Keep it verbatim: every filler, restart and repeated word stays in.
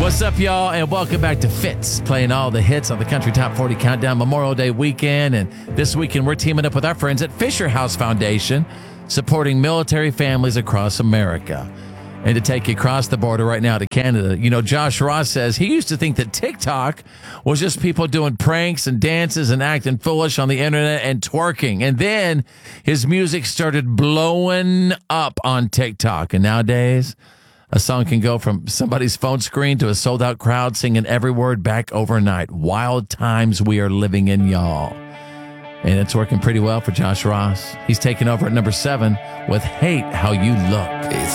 What's up, y'all, and welcome back to Fitz, playing all the hits on the Country Top forty Countdown Memorial Day weekend. And this weekend, we're teaming up with our friends at Fisher House Foundation, supporting military families across America. And to take you across the border right now to Canada, you know, Josh Ross says he used to think that TikTok was just people doing pranks and dances and acting foolish on the internet and twerking. And then his music started blowing up on TikTok. And nowadays, a song can go from somebody's phone screen to a sold-out crowd singing every word back overnight. Wild times we are living in, y'all. And it's working pretty well for Josh Ross. He's taking over at number seven with Hate How You Look. It's